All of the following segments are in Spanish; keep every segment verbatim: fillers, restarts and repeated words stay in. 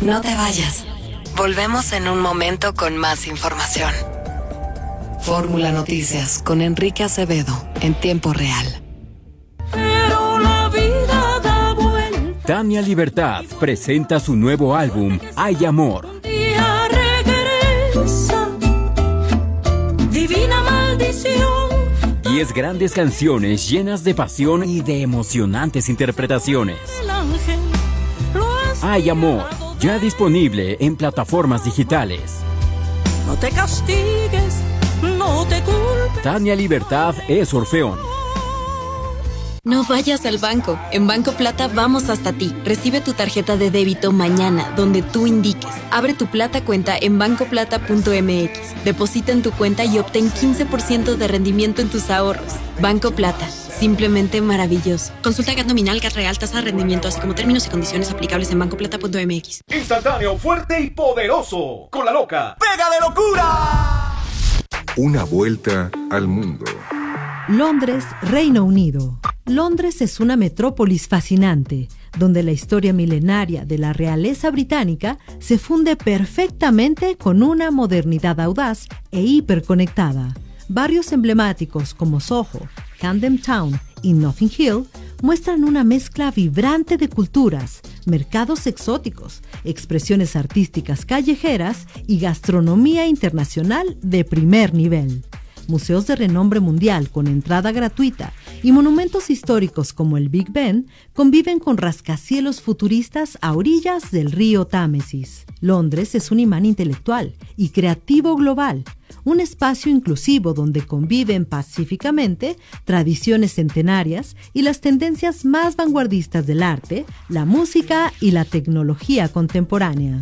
No te vayas. Volvemos en un momento con más información. Fórmula Noticias con Enrique Acevedo en tiempo real. Pero la vida da vuelta. Tania Libertad presenta su nuevo álbum, Hay Amor. Un día regresa, divina maldición. Diez grandes canciones llenas de pasión y de emocionantes interpretaciones. El ángel lo ha Hay Amor, ya disponible en plataformas digitales. No te castigues, no te culpes. Tania Libertad es Orfeón. No vayas al banco. En Banco Plata vamos hasta ti. Recibe tu tarjeta de débito mañana, donde tú indiques. Abre tu Plata cuenta en banco plata punto m x. Deposita en tu cuenta y obtén quince por ciento de rendimiento en tus ahorros. Banco Plata. Simplemente maravilloso. Consulta G A T nominal, G A T real, tasa de rendimiento, así como términos y condiciones aplicables en banco plata punto m x. Instantáneo, fuerte y poderoso. Con la loca. ¡Pega de locura! Una vuelta al mundo. Londres, Reino Unido. Londres es una metrópolis fascinante, donde la historia milenaria de la realeza británica se funde perfectamente con una modernidad audaz e hiperconectada. Barrios emblemáticos como Soho, Camden Town y Notting Hill muestran una mezcla vibrante de culturas, mercados exóticos, expresiones artísticas callejeras y gastronomía internacional de primer nivel. Museos de renombre mundial con entrada gratuita y monumentos históricos como el Big Ben conviven con rascacielos futuristas a orillas del río Támesis. Londres es un imán intelectual y creativo global, un espacio inclusivo donde conviven pacíficamente tradiciones centenarias y las tendencias más vanguardistas del arte, la música y la tecnología contemporánea.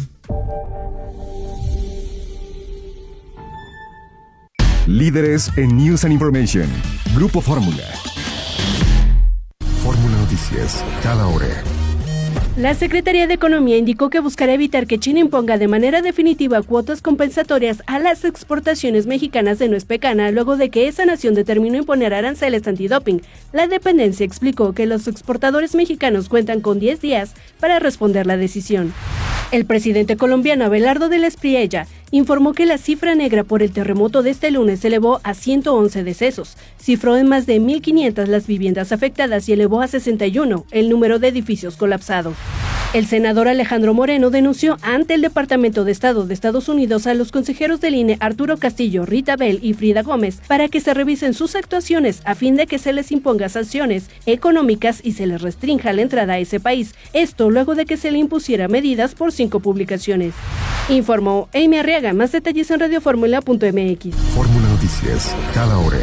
Líderes en News and Information. Grupo Fórmula. Fórmula Noticias, cada hora. La Secretaría de Economía indicó que buscará evitar que China imponga de manera definitiva cuotas compensatorias a las exportaciones mexicanas de nuez pecana luego de que esa nación determinó imponer aranceles antidoping. La dependencia explicó que los exportadores mexicanos cuentan con diez días para responder la decisión. El presidente colombiano Abelardo del Espriella informó que la cifra negra por el terremoto de este lunes se elevó a ciento once decesos, cifró en más de mil quinientas las viviendas afectadas y elevó a sesenta y uno el número de edificios colapsados. El senador Alejandro Moreno denunció ante el Departamento de Estado de Estados Unidos a los consejeros del I N E Arturo Castillo, Rita Bell y Frida Gómez para que se revisen sus actuaciones a fin de que se les imponga sanciones económicas y se les restrinja la entrada a ese país. Esto luego de que se le impusiera medidas por cinco publicaciones. Informó Amy Arriaga. Más detalles en radioformula punto m x. Fórmula Noticias, cada hora.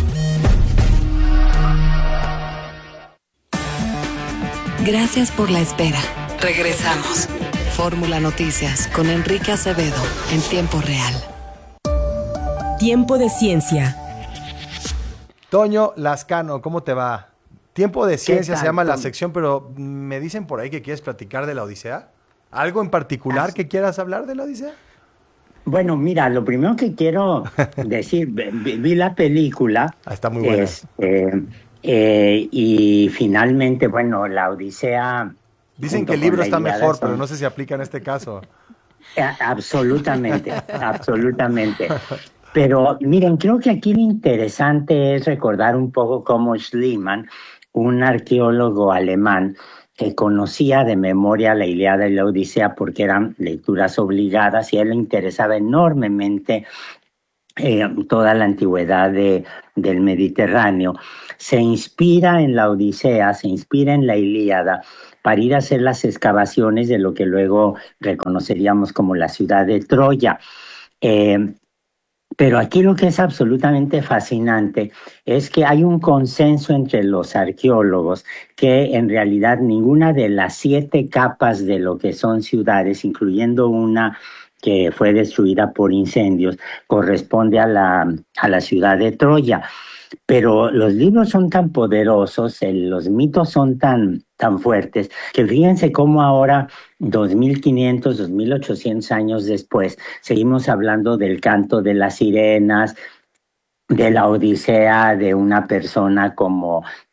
Gracias por la espera. Regresamos. Fórmula Noticias con Enrique Acevedo en tiempo real. Tiempo de ciencia. Toño Lascano, ¿cómo te va? Tiempo de ciencia se llama la sección, pero me dicen por ahí que quieres platicar de la Odisea. ¿Algo en particular que quieras hablar de la Odisea? Bueno, mira, lo primero que quiero decir, vi, vi la película. Ah, está muy buena. Es, eh, eh, y finalmente, bueno, la Odisea... Dicen que el libro está mejor, son... pero no sé si aplica en este caso. Absolutamente, absolutamente. Pero miren, creo que aquí lo interesante es recordar un poco cómo Schliemann, un arqueólogo alemán, que conocía de memoria la Ilíada y la Odisea porque eran lecturas obligadas y a él le interesaba enormemente eh, toda la antigüedad de, del Mediterráneo. Se inspira en la Odisea, se inspira en la Ilíada para ir a hacer las excavaciones de lo que luego reconoceríamos como la ciudad de Troya. Eh, Pero aquí lo que es absolutamente fascinante es que hay un consenso entre los arqueólogos que en realidad ninguna de las siete capas de lo que son ciudades, incluyendo una que fue destruida por incendios, corresponde a la, a la ciudad de Troya. Pero los libros son tan poderosos, el, los mitos son tan, tan fuertes, que fíjense cómo ahora, dos mil quinientos, dos mil ochocientos años después, seguimos hablando del canto de las sirenas, de la Odisea, de una persona como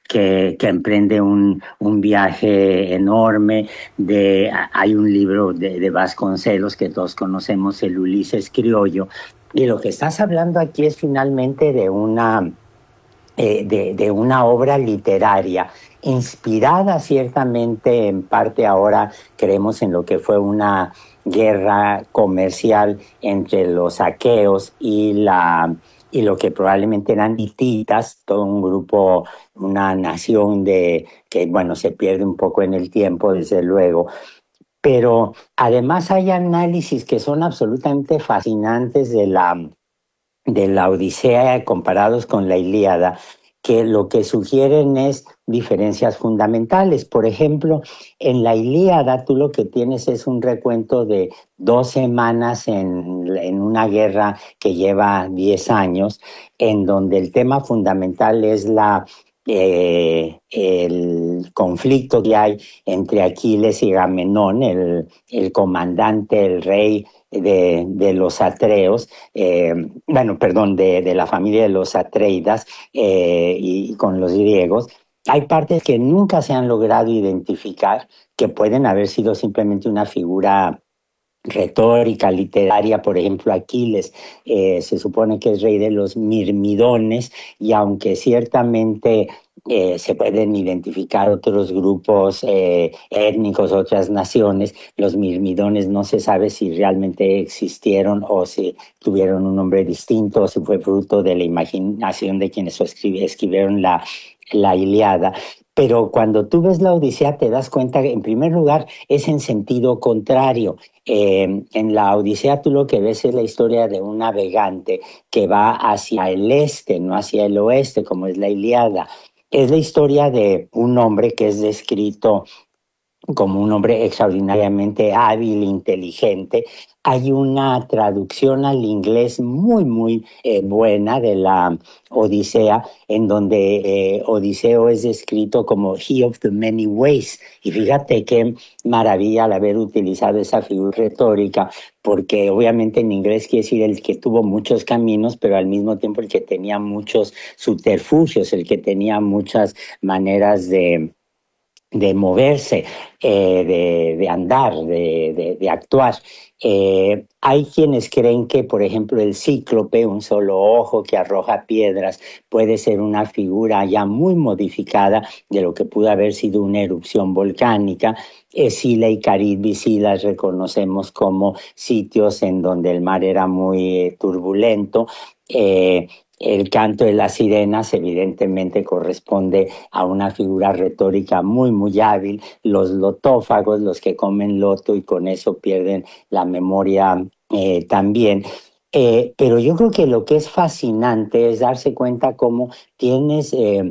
que, que emprende un, un viaje enorme. De, hay un libro de, de Vasconcelos que todos conocemos, el Ulises criollo, y lo que estás hablando aquí es finalmente de una, eh, de, de una obra literaria inspirada ciertamente en parte, ahora creemos en lo que fue una guerra comercial entre los aqueos y la y lo que probablemente eran hititas, todo un grupo, una nación de que bueno se pierde un poco en el tiempo, desde luego. Pero además hay análisis que son absolutamente fascinantes de la, de la Odisea comparados con la Ilíada, que lo que sugieren es diferencias fundamentales. Por ejemplo, en la Ilíada tú lo que tienes es un recuento de dos semanas en, en una guerra que lleva diez años, en donde el tema fundamental es la Eh, el conflicto que hay entre Aquiles y Agamenón, el, el comandante, el rey de, de los Atreos, eh, bueno, perdón, de, de la familia de los Atreidas eh, y, y con los griegos. Hay partes que nunca se han logrado identificar, que pueden haber sido simplemente una figura retórica, literaria. Por ejemplo, Aquiles eh, se supone que es rey de los mirmidones, y aunque ciertamente eh, se pueden identificar otros grupos eh, étnicos, otras naciones, los mirmidones no se sabe si realmente existieron o si tuvieron un nombre distinto, o si fue fruto de la imaginación de quienes escribieron la, la Ilíada. Pero cuando tú ves la Odisea te das cuenta que, en primer lugar, es en sentido contrario. Eh, en la Odisea tú lo que ves es la historia de un navegante que va hacia el este, no hacia el oeste, como es la Ilíada. Es la historia de un hombre que es descrito como un hombre extraordinariamente hábil, inteligente. Hay una traducción al inglés muy, muy eh, buena de la Odisea, en donde eh, Odiseo es descrito como he of the many ways. Y fíjate qué maravilla al haber utilizado esa figura retórica, porque obviamente en inglés quiere decir el que tuvo muchos caminos, pero al mismo tiempo el que tenía muchos subterfugios, el que tenía muchas maneras de... de moverse, eh, de, de andar, de, de, de actuar. Eh, hay quienes creen que, por ejemplo, el cíclope, un solo ojo que arroja piedras, puede ser una figura ya muy modificada de lo que pudo haber sido una erupción volcánica. Escila y Caribdis sí las reconocemos como sitios en donde el mar era muy eh, turbulento. Eh, El canto de las sirenas evidentemente corresponde a una figura retórica muy, muy hábil. Los lotófagos, los que comen loto y con eso pierden la memoria eh, también. Eh, pero yo creo que lo que es fascinante es darse cuenta cómo tienes eh,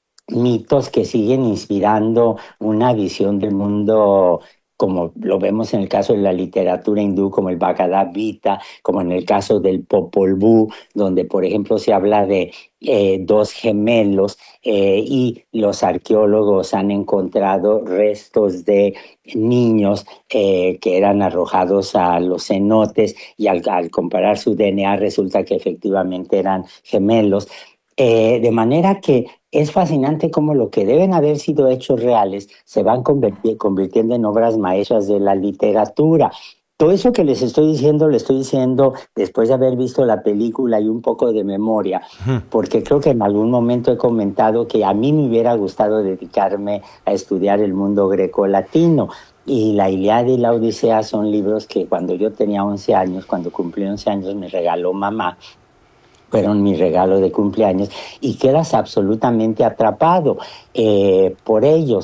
mitos que siguen inspirando una visión del mundo, como lo vemos en el caso de la literatura hindú, como el Bhagavad Gita, como en el caso del Popol Vuh, donde, por ejemplo, se habla de eh, dos gemelos eh, y los arqueólogos han encontrado restos de niños eh, que eran arrojados a los cenotes, y al, al comparar su D N A resulta que efectivamente eran gemelos. Eh, de manera que es fascinante cómo lo que deben haber sido hechos reales se van convertir, convirtiendo en obras maestras de la literatura. Todo eso que les estoy diciendo, le estoy diciendo después de haber visto la película y un poco de memoria, porque creo que en algún momento he comentado que a mí me hubiera gustado dedicarme a estudiar el mundo grecolatino. Y la Ilíada y la Odisea son libros que cuando yo tenía once años, cuando cumplí once años, me regaló mamá. Fueron mi regalo de cumpleaños, y quedas absolutamente atrapado eh, por ellos.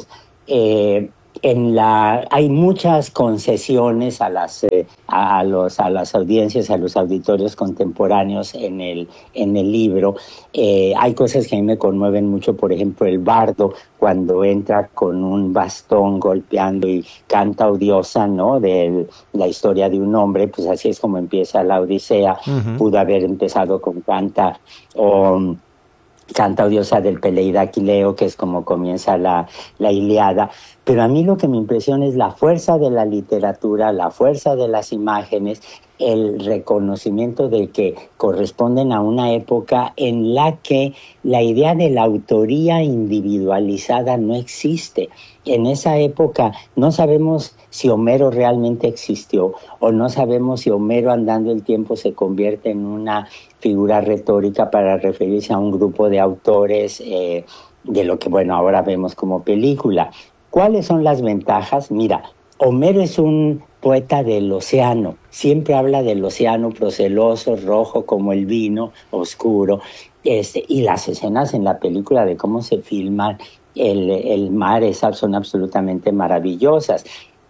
Eh, en la, hay muchas concesiones a las, eh, a, los, a las audiencias, a los auditorios contemporáneos en el, en el libro. Eh, hay cosas que a mí me conmueven mucho, por ejemplo, el bardo, cuando entra con un bastón golpeando y canta odiosa, ¿no?, de la historia de un hombre. Pues así es como empieza la Odisea. Uh-huh. Pudo haber empezado con Canta o um, Canta odiosa del Peleida Aquileo, que es como comienza la, la Ilíada. pero a mí lo que me impresiona es la fuerza de la literatura, la fuerza de las imágenes, el reconocimiento de que corresponden a una época en la que la idea de la autoría individualizada no existe. En esa época no sabemos si Homero realmente existió o no sabemos si Homero andando el tiempo se convierte en una figura retórica para referirse a un grupo de autores eh, de lo que, bueno, ahora vemos como película. ¿Cuáles son las ventajas? Mira, Homero es un poeta del océano, siempre habla del océano proceloso, rojo como el vino, oscuro, este, y las escenas en la película de cómo se filman el, el mar esas son absolutamente maravillosas.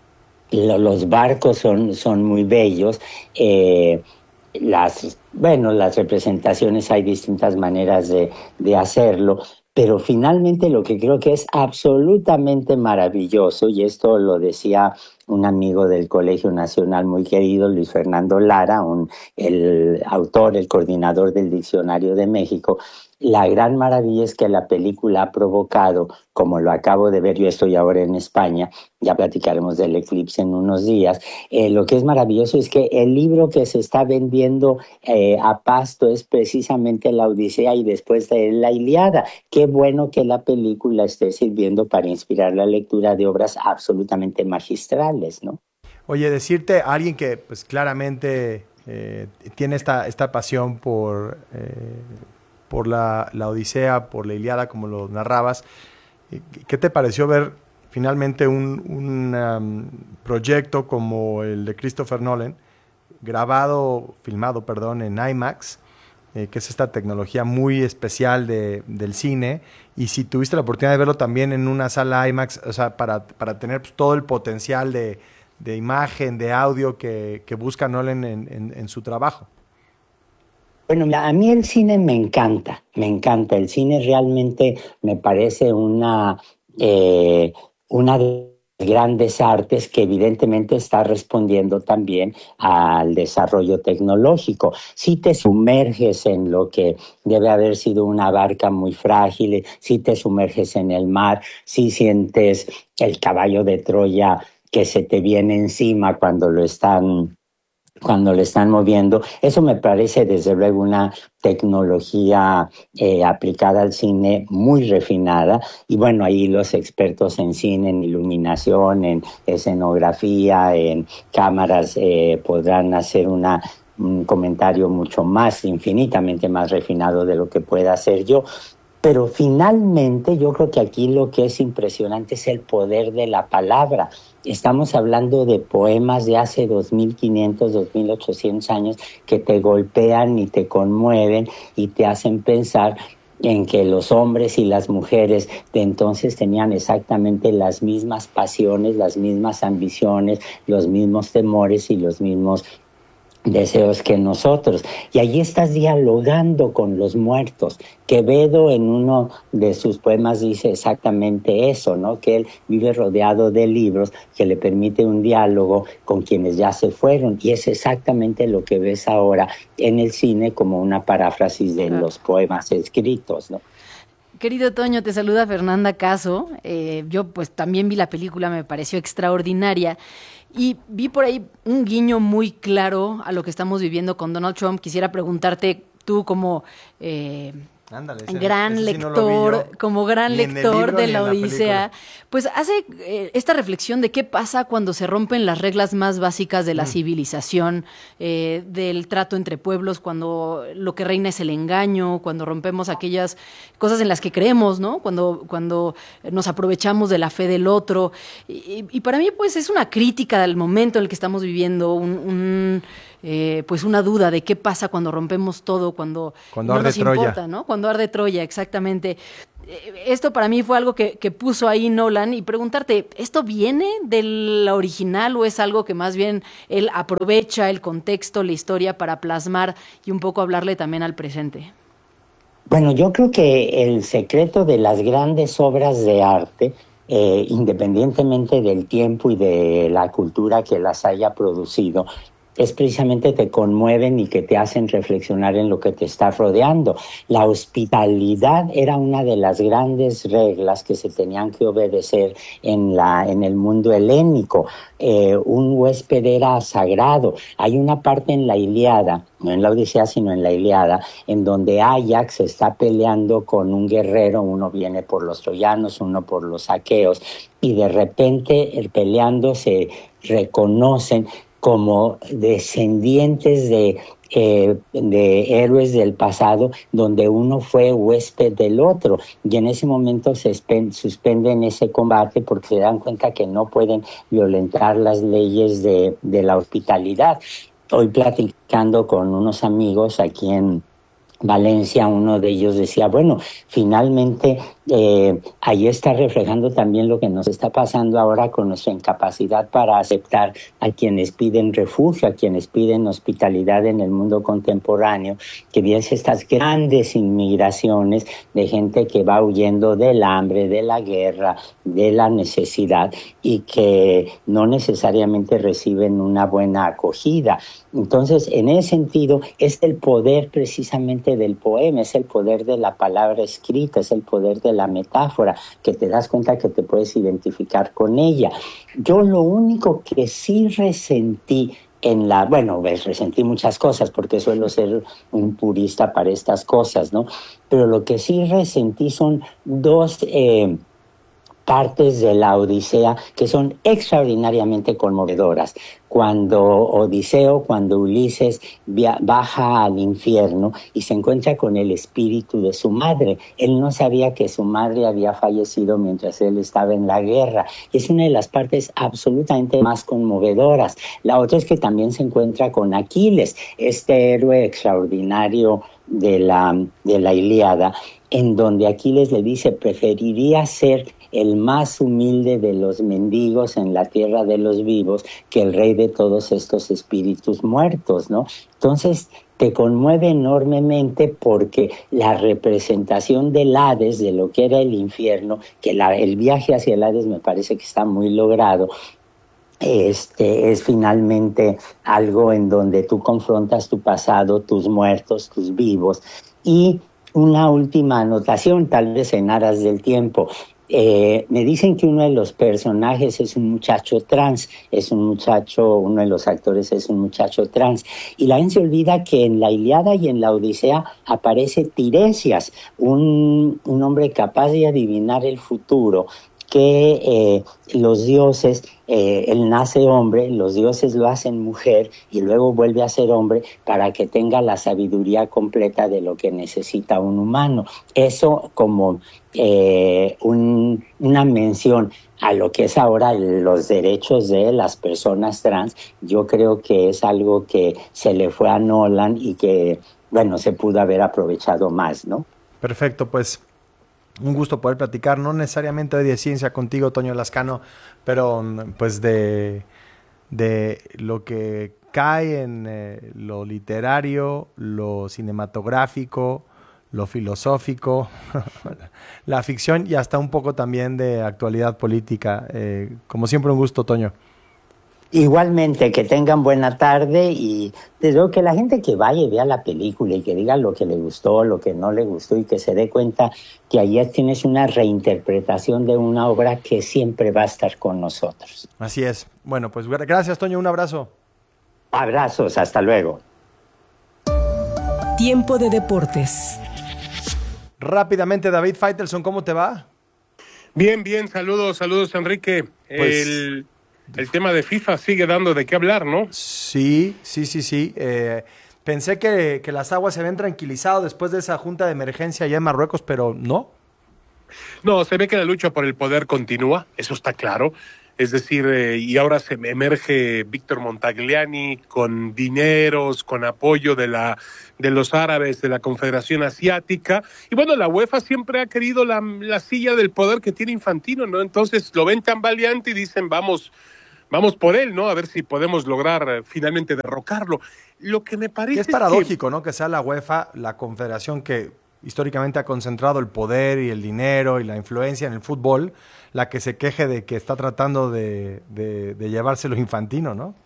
Los barcos son, son muy bellos, eh, las, bueno, las representaciones hay distintas maneras de, de hacerlo, pero finalmente lo que creo que es absolutamente maravilloso, y esto lo decía un amigo del Colegio Nacional muy querido, Luis Fernando Lara, un, el autor, el coordinador del Diccionario de México, la gran maravilla es que la película ha provocado, como lo acabo de ver, yo estoy ahora en España, ya platicaremos del eclipse en unos días, eh, lo que es maravilloso es que el libro que se está vendiendo eh, a pasto es precisamente la Odisea y después de la Ilíada. Qué bueno que la película esté sirviendo para inspirar la lectura de obras absolutamente magistrales, ¿no? Oye, decirte a alguien que pues claramente eh, tiene esta, esta pasión por... Eh, por la, la Odisea, por la Ilíada, como lo narrabas. ¿Qué te pareció ver finalmente un, un um, proyecto como el de Christopher Nolan, grabado, filmado, perdón, en IMAX, eh, que es esta tecnología muy especial de, del cine, y si tuviste la oportunidad de verlo también en una sala IMAX, o sea, para, para tener pues, todo el potencial de, de imagen, de audio que, que busca Nolan en, en, en su trabajo? Bueno, a mí el cine me encanta, me encanta. El cine realmente me parece una, eh, una de las grandes artes que evidentemente está respondiendo también al desarrollo tecnológico. Si te sumerges en lo que debe haber sido una barca muy frágil, si te sumerges en el mar, si sientes el caballo de Troya que se te viene encima cuando lo están... cuando le están moviendo, eso me parece desde luego una tecnología eh, aplicada al cine muy refinada, y bueno, ahí los expertos en cine, en iluminación, en escenografía, en cámaras eh, podrán hacer una, un comentario mucho más, infinitamente más refinado de lo que pueda hacer yo. Pero finalmente yo creo que aquí lo que es impresionante es el poder de la palabra. Estamos hablando de poemas de hace dos mil quinientos, dos mil ochocientos años que te golpean y te conmueven y te hacen pensar en que los hombres y las mujeres de entonces tenían exactamente las mismas pasiones, las mismas ambiciones, los mismos temores y los mismos deseos que nosotros. Y allí estás dialogando con los muertos. Quevedo en uno de sus poemas dice exactamente eso, ¿no? Que él vive rodeado de libros que le permite un diálogo con quienes ya se fueron, y es exactamente lo que ves ahora en el cine como una paráfrasis de claro. los poemas escritos, ¿no? Querido Toño, te saluda Fernanda Caso. Eh, yo pues también vi la película, me pareció extraordinaria. Y vi por ahí un guiño muy claro a lo que estamos viviendo con Donald Trump. Quisiera preguntarte, tú como eh, Ándale, ese, gran ese lector, sí no yo, como gran lector libro, de la Odisea, la pues hace eh, esta reflexión de qué pasa cuando se rompen las reglas más básicas de la mm. civilización, eh, del trato entre pueblos, cuando lo que reina es el engaño, cuando rompemos aquellas cosas en las que creemos, ¿no? Cuando, cuando nos aprovechamos de la fe del otro. Y, y para mí, pues, es una crítica del momento en el que estamos viviendo, un... un Eh, pues una duda de qué pasa cuando rompemos todo, cuando, cuando no arde nos Troya. importa, ¿no? Cuando arde Troya, exactamente. Esto para mí fue algo que, que puso ahí Nolan, y preguntarte, ¿esto viene de la original o es algo que más bien él aprovecha el contexto, la historia para plasmar y un poco hablarle también al presente? Bueno, yo creo que el secreto de las grandes obras de arte, Eh, independientemente del tiempo y de la cultura que las haya producido, es precisamente te conmueven y que te hacen reflexionar en lo que te está rodeando. La hospitalidad era una de las grandes reglas que se tenían que obedecer en, la, en el mundo helénico. Eh, un huésped era sagrado. Hay una parte en la Ilíada, no en la Odisea, sino en la Ilíada, en donde Áyax está peleando con un guerrero, uno viene por los troyanos, uno por los aqueos, y de repente peleando se reconocen como descendientes de, eh, de héroes del pasado, donde uno fue huésped del otro, y en ese momento se suspenden ese combate porque se dan cuenta que no pueden violentar las leyes de, de la hospitalidad. Hoy platicando con unos amigos aquí en Valencia, uno de ellos decía, bueno, finalmente eh, ahí está reflejando también lo que nos está pasando ahora con nuestra incapacidad para aceptar a quienes piden refugio, a quienes piden hospitalidad en el mundo contemporáneo, que vienen estas grandes inmigraciones de gente que va huyendo del hambre, de la guerra, de la necesidad y que no necesariamente reciben una buena acogida. Entonces, en ese sentido, es el poder precisamente del poema, es el poder de la palabra escrita, es el poder de la metáfora, que te das cuenta que te puedes identificar con ella. Yo lo único que sí resentí en la, bueno, ves, resentí muchas cosas porque suelo ser un purista para estas cosas, ¿no? Pero lo que sí resentí son dos eh, partes de la Odisea que son extraordinariamente conmovedoras. Cuando Odiseo, cuando Ulises via- baja al infierno y se encuentra con el espíritu de su madre. Él no sabía que su madre había fallecido mientras él estaba en la guerra. Es una de las partes absolutamente más conmovedoras. La otra es que también se encuentra con Aquiles, este héroe extraordinario de la, de la Ilíada, en donde Aquiles le dice, preferiría ser el más humilde de los mendigos en la tierra de los vivos que el rey de todos estos espíritus muertos, ¿no? Entonces te conmueve enormemente porque la representación del Hades, de lo que era el infierno, que la, el viaje hacia el Hades me parece que está muy logrado, Este, es finalmente algo en donde tú confrontas tu pasado, tus muertos, tus vivos. Y una última anotación, tal vez en aras del tiempo. Eh, me dicen que uno de los personajes es un muchacho trans, es un muchacho, uno de los actores es un muchacho trans, y la gente se olvida que en la Ilíada y en la Odisea aparece Tiresias, un, un hombre capaz de adivinar el futuro, que eh, los dioses, eh, él nace hombre, los dioses lo hacen mujer y luego vuelve a ser hombre para que tenga la sabiduría completa de lo que necesita un humano. Eso como eh, un, una mención a lo que es ahora los derechos de las personas trans, yo creo que es algo que se le fue a Nolan y que, bueno, se pudo haber aprovechado más, ¿no? Perfecto, pues un gusto poder platicar, no necesariamente hoy de ciencia contigo, Toño Lascano, pero pues de, de lo que cae en eh, lo literario, lo cinematográfico, lo filosófico, la ficción y hasta un poco también de actualidad política. Eh, como siempre, un gusto, Toño. Igualmente, que tengan buena tarde y desde luego que la gente que vaya y vea la película y que diga lo que le gustó, lo que no le gustó y que se dé cuenta que allí tienes una reinterpretación de una obra que siempre va a estar con nosotros. Así es. Bueno, pues gracias, Toño, un abrazo. Abrazos, hasta luego. Tiempo de deportes. Rápidamente, David Faitelson, ¿cómo te va? Bien, bien, saludos, saludos, Enrique. Pues... El... El tema de FIFA sigue dando de qué hablar, ¿no? Sí, sí, sí, sí. Eh, pensé que, que las aguas se habían tranquilizado después de esa junta de emergencia allá en Marruecos, pero no. No, se ve que la lucha por el poder continúa, eso está claro. Es decir, eh, y ahora se emerge Víctor Montagliani con dineros, con apoyo de la de los árabes, de la Confederación Asiática. Y bueno, la UEFA siempre ha querido la, la silla del poder que tiene Infantino, ¿no? Entonces lo ven tan valiente y dicen, vamos... Vamos por él, ¿no? A ver si podemos lograr eh, finalmente derrocarlo. Lo que me parece es paradójico, es que... ¿no? Que sea la UEFA, la confederación que históricamente ha concentrado el poder y el dinero y la influencia en el fútbol, la que se queje de que está tratando de, de, de llevárselo Infantino, ¿no?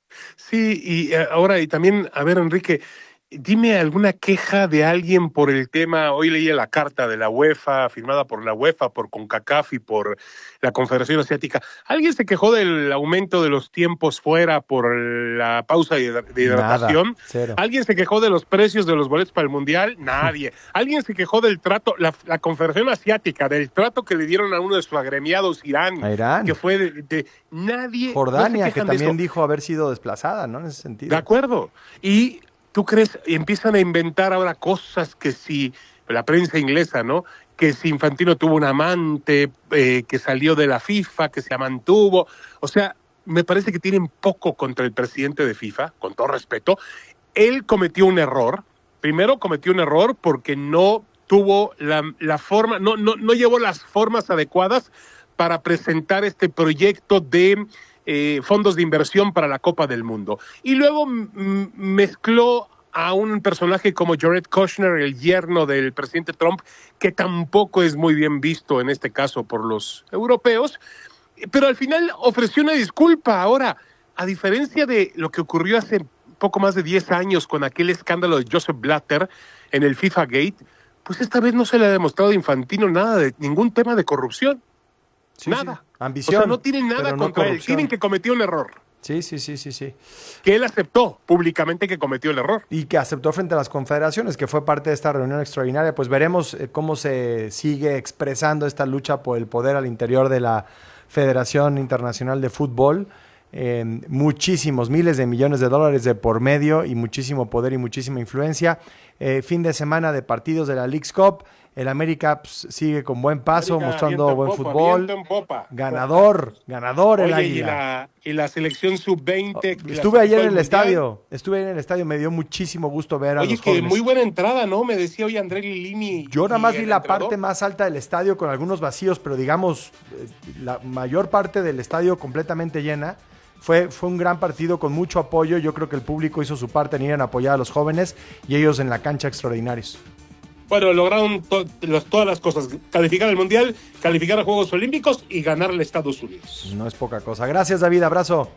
Sí, y eh, ahora, y también, a ver, Enrique, dime alguna queja de alguien por el tema. Hoy leí la carta de la UEFA, firmada por la UEFA, por CONCACAF y por la Confederación Asiática. ¿Alguien se quejó del aumento de los tiempos fuera por la pausa de hidratación? Nada, cero. ¿Alguien se quejó de los precios de los boletos para el Mundial? Nadie. ¿Alguien se quejó del trato, la, la Confederación Asiática, del trato que le dieron a uno de sus agremiados, Irán? A Irán. Que fue de, de nadie. Jordania, no se que también dijo haber sido desplazada, ¿no? En ese sentido. De acuerdo. Y ¿tú crees? Y empiezan a inventar ahora cosas que si, la prensa inglesa, ¿no? Que si Infantino tuvo un amante, eh, que salió de la FIFA, que se mantuvo. O sea, me parece que tienen poco contra el presidente de FIFA, con todo respeto. Él cometió un error. Primero cometió un error porque no tuvo la, la forma, no, no, no llevó las formas adecuadas para presentar este proyecto de Eh, fondos de inversión para la Copa del Mundo. Y luego m- mezcló a un personaje como Jared Kushner, el yerno del presidente Trump, que tampoco es muy bien visto en este caso por los europeos, pero al final ofreció una disculpa. Ahora, a diferencia de lo que ocurrió hace poco más de diez años con aquel escándalo de Joseph Blatter en el FIFA Gate, pues esta vez no se le ha demostrado a Infantino nada de ningún tema de corrupción. Sí, nada. Sí. Ambición. O sea, no tienen nada pero no contra él. corrupción. Tienen que cometió un error. Sí, sí, sí, sí, sí. Que él aceptó públicamente que cometió el error. Y que aceptó frente a las confederaciones, que fue parte de esta reunión extraordinaria. Pues veremos eh, cómo se sigue expresando esta lucha por el poder al interior de la Federación Internacional de Fútbol. Eh, muchísimos, miles de millones de dólares de por medio y muchísimo poder y muchísima influencia. Eh, fin de semana de partidos de la Leagues Cup. El América pues, sigue con buen paso, América, mostrando buen popa, fútbol. en popa. Ganador, ganador el Oye, Águila. Y la, y la selección sub veinte. Estuve ayer en el estadio, estuve ayer en el estadio, me dio muchísimo gusto ver a Oye, los que jóvenes. muy buena entrada, ¿no? Me decía hoy André Lilini. Yo nada más y vi el la entrenador. parte más alta del estadio con algunos vacíos, pero digamos, eh, la mayor parte del estadio completamente llena. Fue, fue un gran partido con mucho apoyo. Yo creo que el público hizo su parte en ir a apoyar a los jóvenes y ellos en la cancha extraordinarios. Bueno, lograron to- los, todas las cosas. Calificar al Mundial, calificar a Juegos Olímpicos y ganarle a Estados Unidos. No es poca cosa. Gracias, David. Abrazo.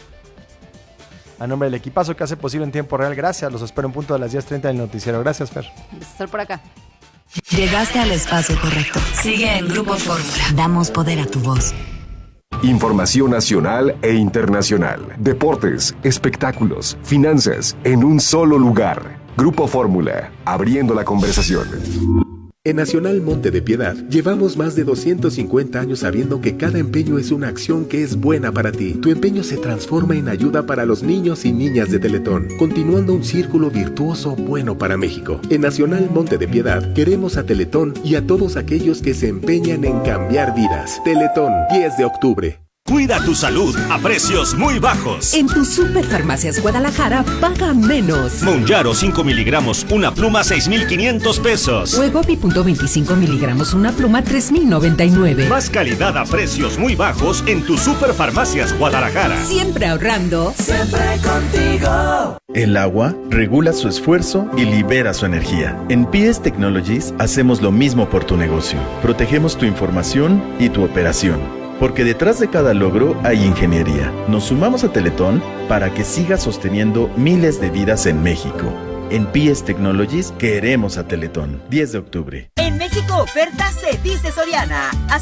A nombre del equipazo que hace posible en tiempo real, gracias. Los espero en punto de las diez treinta del noticiero. Gracias, Fer. Estar por acá. Llegaste al espacio correcto. Sigue en Grupo Fórmula. Damos poder a tu voz. Información nacional e internacional. Deportes, espectáculos, finanzas, en un solo lugar. Grupo Fórmula, abriendo la conversación. En Nacional Monte de Piedad llevamos más de doscientos cincuenta años sabiendo que cada empeño es una acción que es buena para ti. Tu empeño se transforma en ayuda para los niños y niñas de Teletón, continuando un círculo virtuoso bueno para México. En Nacional Monte de Piedad queremos a Teletón y a todos aquellos que se empeñan en cambiar vidas. Teletón, diez de octubre. Cuida tu salud a precios muy bajos. En tu Superfarmacias Guadalajara, paga menos. Monjaro cinco miligramos, una pluma seis mil quinientos pesos. Wegovy punto veinticinco miligramos, una pluma tres mil noventa y nueve. Más calidad a precios muy bajos en tu Superfarmacias Guadalajara. Siempre ahorrando. Siempre contigo. El agua regula su esfuerzo y libera su energía. En P S Technologies hacemos lo mismo por tu negocio. Protegemos tu información y tu operación. Porque detrás de cada logro hay ingeniería. Nos sumamos a Teletón para que siga sosteniendo miles de vidas en México. En P S Technologies queremos a Teletón. diez de octubre. En México, ofertas se dice Soriana. Aceite